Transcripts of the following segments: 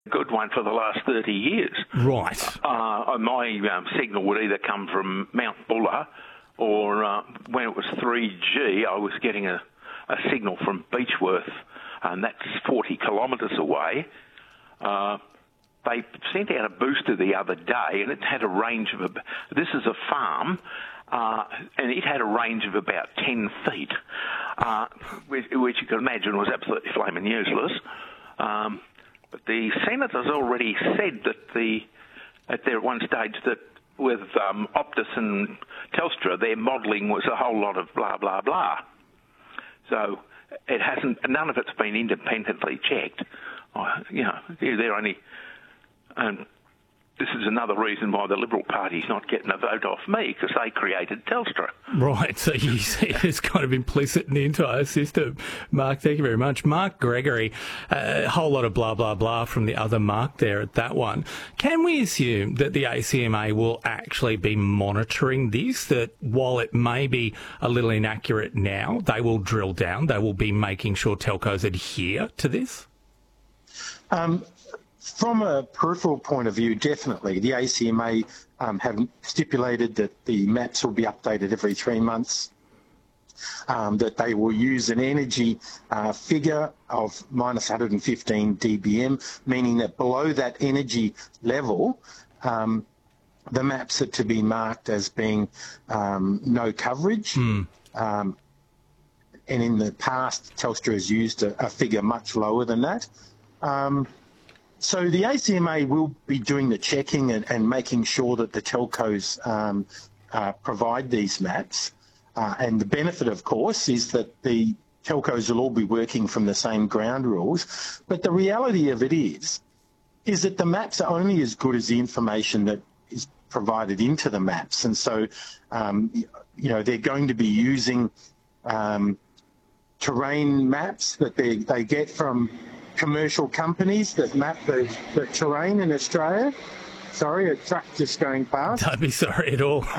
good one for the last 30 years. Right. My signal would either come from Mount Buller or when it was 3G, I was getting a signal from Beechworth, and that's 40 kilometres away. They sent out a booster the other day, and it had a range of... This is a farm, and it had a range of about 10 feet, which you can imagine was absolutely flaming useless. But the senators already said that at one stage that with Optus and Telstra, their modelling was a whole lot of blah, blah, blah. So it hasn't... None of it's been independently checked. They're only... This is another reason why the Liberal Party's not getting a vote off me, because they created Telstra. Right, so you see it's kind of implicit in the entire system. Mark, thank you very much. Mark Gregory, a whole lot of blah, blah, blah from the other Mark there at that one. Can we assume that the ACMA will actually be monitoring this, that while it may be a little inaccurate now, they will drill down, they will be making sure telcos adhere to this? From a peripheral point of view, definitely. The ACMA have stipulated that the maps will be updated every 3 months, that they will use an energy figure of minus 115 dBm, meaning that below that energy level, the maps are to be marked as being no coverage. And in the past, Telstra has used a figure much lower than that. So the ACMA will be doing the checking and making sure that the telcos provide these maps. And the benefit, of course, is that the telcos will all be working from the same ground rules. But the reality of it is that the maps are only as good as the information that is provided into the maps. And so, they're going to be using terrain maps that they get from commercial companies that map the terrain in Australia. Sorry, a truck just going past. Don't be sorry at all.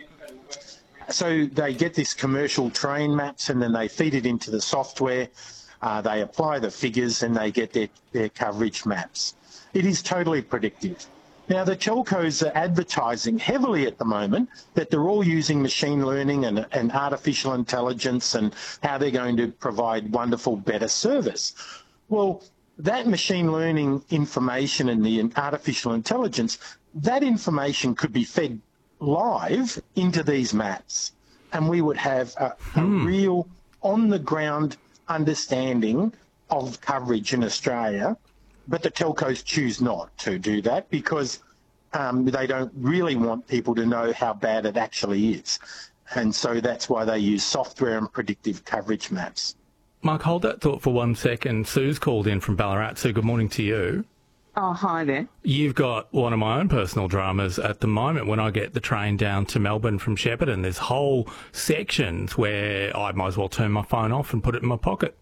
So they get this commercial terrain maps and then they feed it into the software. They apply the figures and they get their coverage maps. It is totally predictive. Now, the telcos are advertising heavily at the moment that they're all using machine learning and artificial intelligence and how they're going to provide wonderful, better service. Well, that machine learning information and the artificial intelligence, that information could be fed live into these maps, and we would have a real on-the-ground understanding of coverage in Australia. But the telcos choose not to do that because they don't really want people to know how bad it actually is. And so that's why they use software and predictive coverage maps. Mark, hold that thought for 1 second. Sue's called in from Ballarat. Sue, good morning to you. Oh, hi there. You've got one of my own personal dramas at the moment when I get the train down to Melbourne from Shepparton. There's whole sections where I might as well turn my phone off and put it in my pocket.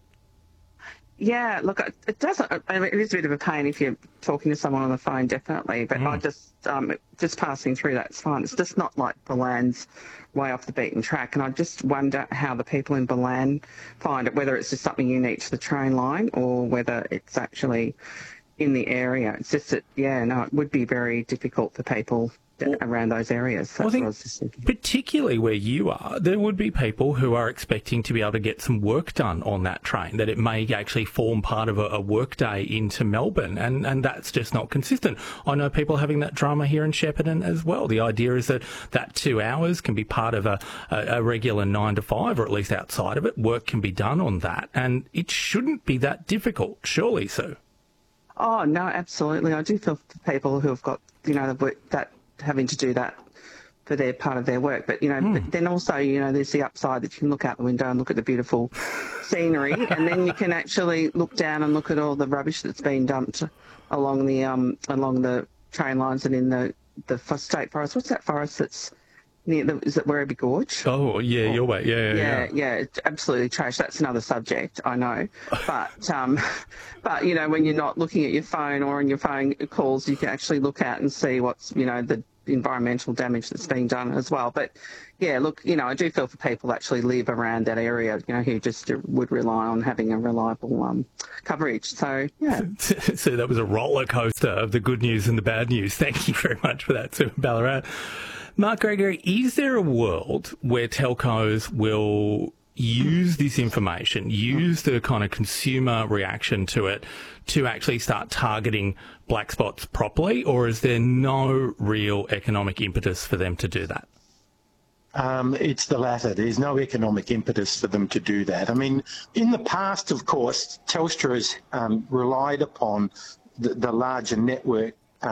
Yeah, look, it doesn't. I mean, it is a bit of a pain if you're talking to someone on the phone, definitely. But I just passing through that's fine. It's just not like Balan's way off the beaten track. And I just wonder how the people in Balan find it, whether it's just something unique to the train line or whether it's actually in the area. It's just that, it would be very difficult for people around those areas. That's what I was just thinking. Particularly where you are, there would be people who are expecting to be able to get some work done on that train, that it may actually form part of a work day into Melbourne, and that's just not consistent. I know people having that drama here in Shepparton as well. The idea is that 2 hours can be part of a regular 9 to 5, or at least outside of it. Work can be done on that, and it shouldn't be that difficult, surely, Sue. Oh, no, absolutely. I do feel for people who have got, that having to do that for their part of their work. But, but then also, there's the upside that you can look out the window and look at the beautiful scenery, and then you can actually look down and look at all the rubbish that's been dumped along the train lines and in the state forest. What's that forest that's near is it Werribee Gorge? Oh, yeah, your way. Yeah, it's absolutely trash. That's another subject, I know. But, when you're not looking at your phone or on your phone calls, you can actually look out and see what's, the environmental damage that's being done as well. But yeah, look, I do feel for people that actually live around that area, who just would rely on having a reliable coverage. So, yeah. So that was a roller coaster of the good news and the bad news. Thank you very much for that, Sue Ballarat. Mark Gregory, is there a world where telcos will use this information, use the kind of consumer reaction to it to actually start targeting black spots properly, or is there no real economic impetus for them to do that? It's the latter. There's no economic impetus for them to do that. I mean, in the past, of course, Telstra has relied upon the larger network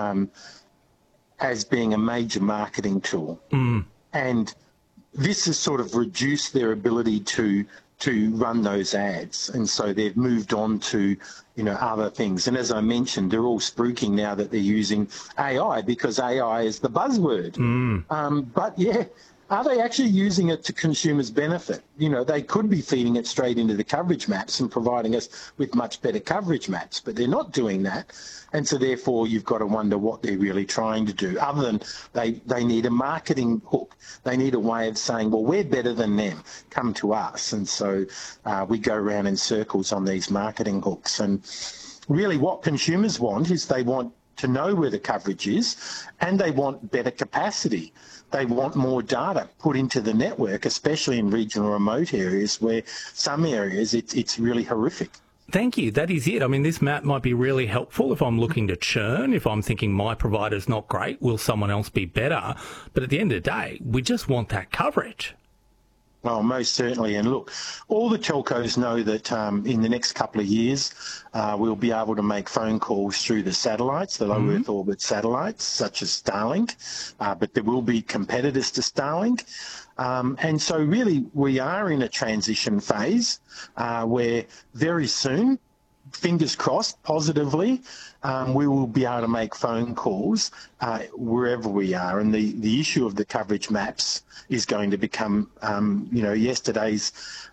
as being a major marketing tool. And this has sort of reduced their ability to run those ads, and so they've moved on to other things. And as I mentioned, they're all spruiking now that they're using AI because AI is the buzzword. But yeah, are they actually using it to consumers' benefit? They could be feeding it straight into the coverage maps and providing us with much better coverage maps, but they're not doing that. And so therefore you've got to wonder what they're really trying to do, other than they need a marketing hook. They need a way of saying, well, we're better than them, come to us. And so we go around in circles on these marketing hooks. And really what consumers want is they want to know where the coverage is, and they want better capacity. They want more data put into the network, especially in regional remote areas where some areas it's really horrific. Thank you. That is it. I mean, this map might be really helpful if I'm looking to churn, if I'm thinking my provider's not great, will someone else be better? But at the end of the day, we just want that coverage. Well, most certainly. And look, all the telcos know that in the next couple of years, we'll be able to make phone calls through the satellites, the low Earth orbit satellites, such as Starlink, but there will be competitors to Starlink. And so really we are in a transition phase where very soon, fingers crossed, positively, we will be able to make phone calls wherever we are. And the issue of the coverage maps is going to become, yesterday's,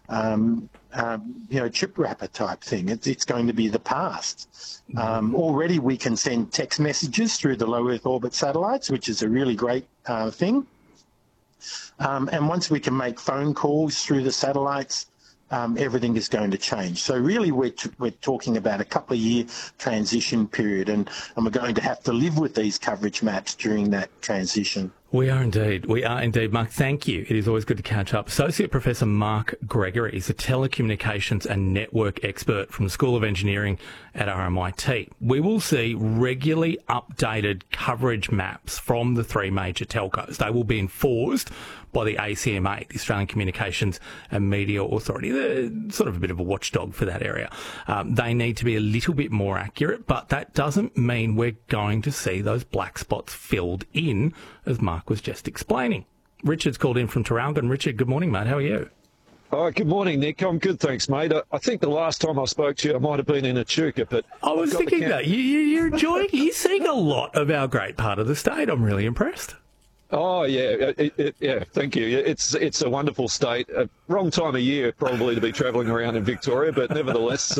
chip wrapper type thing. It's going to be the past. Already we can send text messages through the low Earth orbit satellites, which is a really great thing. And once we can make phone calls through the satellites, everything is going to change. So really we're talking about a couple of year transition period, and we're going to have to live with these coverage maps during that transition. We are indeed. Mark. Thank you. It is always good to catch up. Associate Professor Mark Gregory is a telecommunications and network expert from the School of Engineering at RMIT. We will see regularly updated coverage maps from the three major telcos. They will be enforced by the ACMA, the Australian Communications and Media Authority. They're sort of a bit of a watchdog for that area. They need to be a little bit more accurate, but that doesn't mean we're going to see those black spots filled in, as Mark was just explaining. Richard's called in from Traralgon. Richard, good morning, mate. How are you? Oh, good morning, Nick. I'm good, thanks, mate. I think the last time I spoke to you, I might have been in Echuca, but I was thinking that. You're enjoying, you're seeing a lot of our great part of the state. I'm really impressed. Oh, yeah. Yeah, thank you. It's a wonderful state. Wrong time of year, probably, to be travelling around in Victoria, but nevertheless.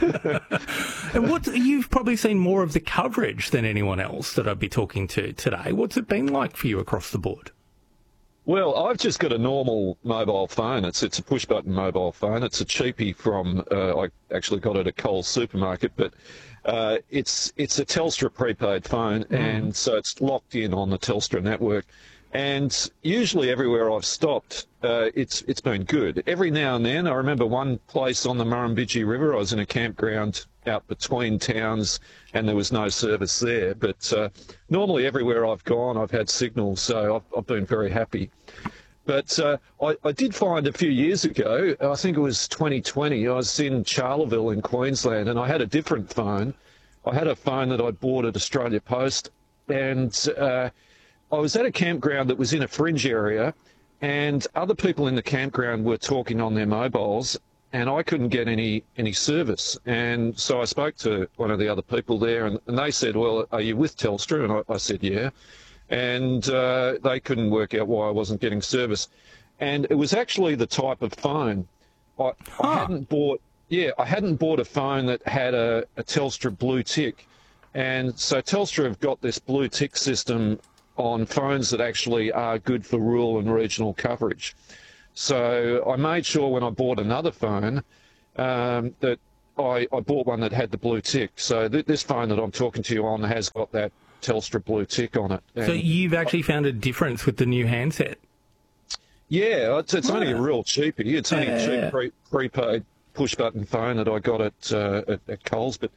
And you've probably seen more of the coverage than anyone else that I'd be talking to today. What's it been like for you across the board? Well, I've just got a normal mobile phone. It's a push-button mobile phone. It's a cheapie from, I actually got it at Coles supermarket, but it's a Telstra prepaid phone, and so it's locked in on the Telstra network. And usually everywhere I've stopped, it's been good. Every now and then, I remember one place on the Murrumbidgee River, I was in a campground out between towns and there was no service there. But normally everywhere I've gone, I've had signal, so I've been very happy. But I did find a few years ago, I think it was 2020, I was in Charleville in Queensland, and I had a different phone. I had a phone that I'd bought at Australia Post, and I was at a campground that was in a fringe area, and other people in the campground were talking on their mobiles, and I couldn't get any service. And so I spoke to one of the other people there, and they said, well, are you with Telstra? And I said, yeah. And they couldn't work out why I wasn't getting service. And it was actually the type of phone. I hadn't bought a phone that had a Telstra blue tick. And so Telstra have got this blue tick system on phones that actually are good for rural and regional coverage. So I made sure when I bought another phone that I bought one that had the blue tick. So this phone that I'm talking to you on has got that Telstra blue tick on it. So you've actually found a difference with the new handset? Yeah, it's only a real cheapie. It's only a cheap prepaid push-button phone that I got at Coles. But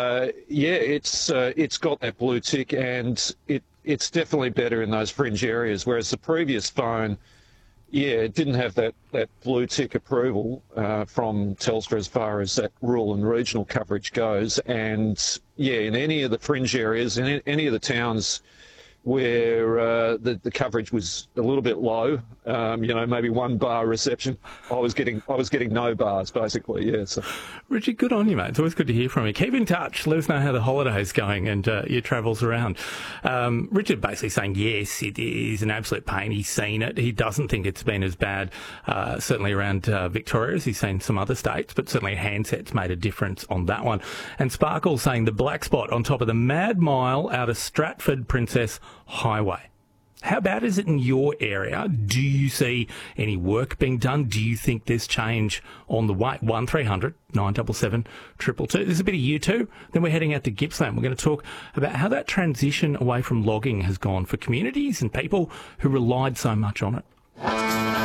it's got that blue tick, and it's definitely better in those fringe areas. Whereas the previous phone, it didn't have that blue tick approval from Telstra as far as that rural and regional coverage goes. And in any of the fringe areas, in any of the towns where the coverage was a little bit low, maybe 1 bar reception, I was getting no bars basically. Yeah. So. Richard, good on you, mate. It's always good to hear from you. Keep in touch. Let us know how the holiday's going and your travels around. Richard basically saying yes, it is an absolute pain. He's seen it. He doesn't think it's been as bad, certainly around Victoria as he's seen some other states, but certainly handsets made a difference on that one. And Sparkle saying the black spot on top of the Mad Mile out of Stratford Princess Highway. How bad is it in your area? Do you see any work being done? Do you think there's change on the way? 1300 977 222. There's a bit of you too. Then we're heading out to Gippsland. We're going to talk about how that transition away from logging has gone for communities and people who relied so much on it.